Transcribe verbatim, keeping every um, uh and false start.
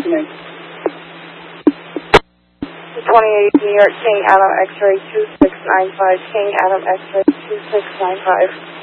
tonight. twenty-eight New York, King Adam X-ray two six nine five, King Adam X-ray two six nine five.